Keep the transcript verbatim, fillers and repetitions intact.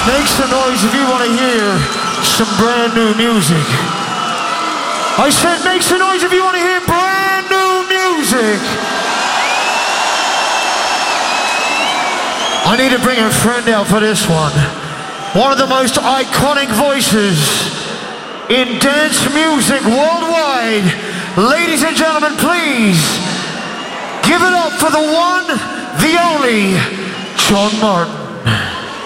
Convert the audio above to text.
Make some noise if you want to hear some brand new music. I said make some noise if you want to hear brand new music. I need to bring a friend out for this one. One of the most iconic voices in dance music worldwide. Ladies and gentlemen, please give it up for the one, the only, John Martin.